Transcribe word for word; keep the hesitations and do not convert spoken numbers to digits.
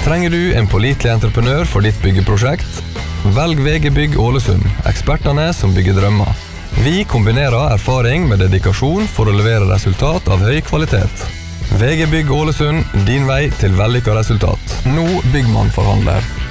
Trenger du en pålitelig entreprenør for ditt byggeprosjekt? Velg V G Bygg Ålesund, ekspertene som bygger drømmer. Vi kombinerer erfaring med dedikasjon for å levere resultat av høy kvalitet. V G Bygg Ålesund, din vei til vellykket resultat. Nå Byggmann forhandler.